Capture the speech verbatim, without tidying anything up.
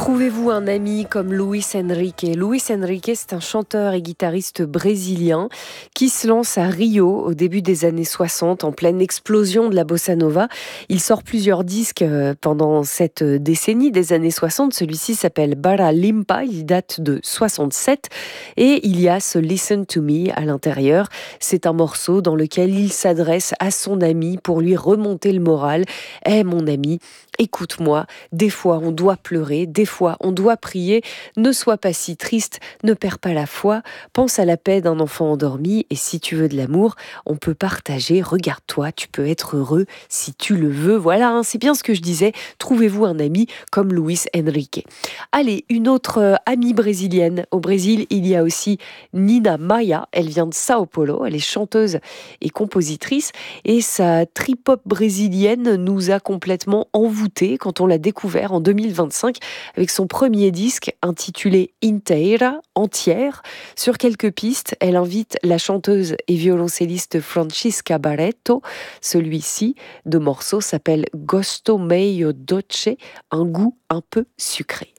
Trouvez-vous un ami comme Luis Henrique. Luis Henrique, c'est un chanteur et guitariste brésilien qui se lance à Rio au début des années soixante, en pleine explosion de la bossa nova. Il sort plusieurs disques pendant cette décennie des années soixante. Celui-ci s'appelle Bara Limpa, il date de soixante-sept et il y a ce Listen to Me à l'intérieur. C'est un morceau dans lequel il s'adresse à son ami pour lui remonter le moral. « Eh mon ami, écoute-moi, des fois on doit pleurer, des fois on doit prier, ne sois pas si triste, ne perds pas la foi, pense à la paix d'un enfant endormi et si tu veux de l'amour, on peut partager, regarde-toi, tu peux être heureux si tu le veux. » Voilà, hein, c'est bien ce que je disais, trouvez-vous un ami comme Luis Henrique. Allez, une autre euh, amie brésilienne. Au Brésil, il y a aussi Nina Maia, elle vient de Sao Paulo, elle est chanteuse et compositrice et sa trip-hop brésilienne nous a complètement envoûtés quand on l'a découvert en deux mille vingt-cinq avec son premier disque intitulé Inteira, entière. Sur quelques pistes, elle invite la chanteuse et violoncelliste Francisca Barreto. Celui-ci de morceau s'appelle Gosto Meio Doce, un goût un peu sucré.